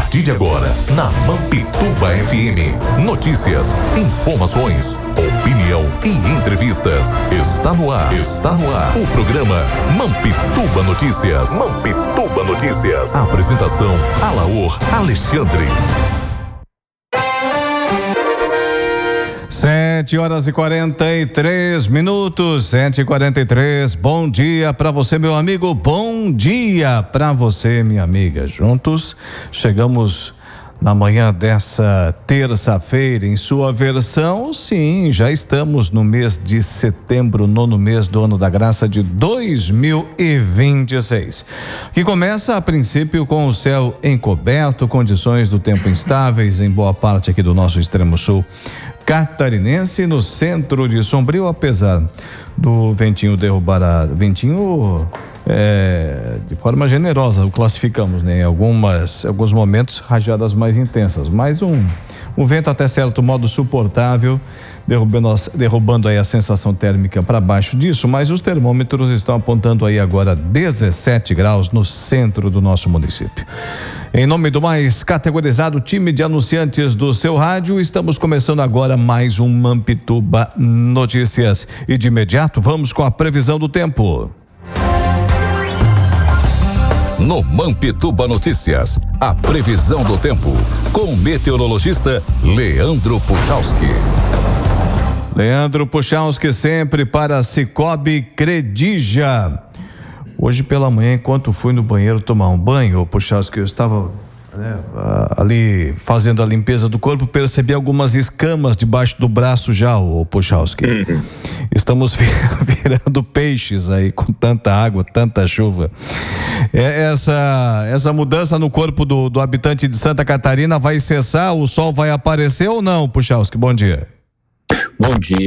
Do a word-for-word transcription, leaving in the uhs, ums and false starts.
partir de agora, na Mampituba F M, notícias, informações, opinião e entrevistas. Está no ar, está no ar, o programa Mampituba Notícias. Mampituba Notícias. Apresentação, Alaor Alexandre. Sete horas e quarenta e três minutos, sete e quarenta e três. Bom dia para você, meu amigo. Bom dia para você, minha amiga. Juntos chegamos na manhã dessa terça-feira, em sua versão, sim, já estamos no mês de setembro, nono mês do ano da graça de dois mil e vinte e seis, que começa a princípio com o céu encoberto, condições do tempo instáveis em boa parte aqui do nosso extremo sul catarinense, no centro de Sombrio, apesar do ventinho derrubar a ventinho é, de forma generosa, o classificamos, né? Em algumas, alguns momentos, rajadas mais intensas, mas um, um vento até certo modo suportável, derrubando, derrubando aí a sensação térmica para baixo disso, mas os termômetros estão apontando aí agora dezessete graus no centro do nosso município. Em nome do mais categorizado time de anunciantes do seu rádio, estamos começando agora mais um Mampituba Notícias. E de imediato vamos com a previsão do tempo. No Mampituba Notícias, a previsão do tempo, com o meteorologista Leandro Puchalski. Leandro Puchalski, sempre para Cicobi Credija. Hoje pela manhã, enquanto fui no banheiro tomar um banho, Puchalski, eu estava né, ali fazendo a limpeza do corpo, percebi algumas escamas debaixo do braço já, o Puchalski. Uhum. Estamos virando peixes aí com tanta água, tanta chuva. É, essa, essa mudança no corpo do, do habitante de Santa Catarina vai cessar? O sol vai aparecer ou não, Puchalski? Bom dia. Bom dia.